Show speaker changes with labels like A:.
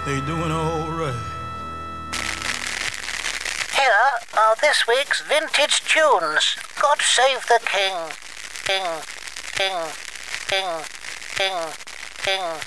A: They doing all right.
B: Here are this week's vintage tunes. God save the King. King, King, King, King, King.